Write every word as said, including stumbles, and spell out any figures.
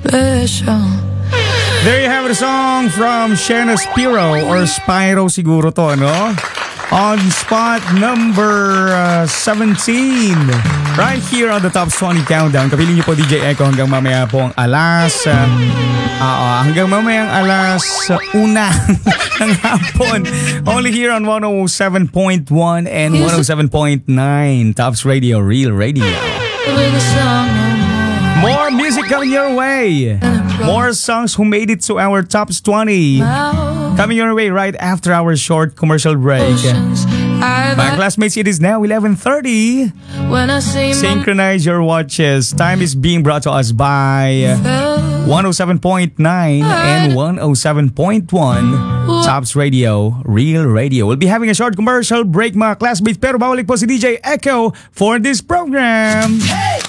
beso. There you have the song from Shena Spiro or Spyro siguro to, no? On spot number uh, seventeen. Right here on the Top twenty Countdown. Kapiling niyo po D J Echo hanggang mamaya po ang alas. Uh, uh, hanggang mamayang alas uh, una ng hapon. Only here on one oh seven point one and one oh seven point nine. Tops Radio, Real Radio. More music coming your way. More songs who made it to our Tops twenty. Coming your way right after our short commercial break. My classmates, it is now eleven thirty. Synchronize your watches. Time is being brought to us by one oh seven point nine and one oh seven point one. Tops Radio, Real Radio. We'll be having a short commercial break, mga classmates. Pero babalik po si D J Echo for this program. Hey!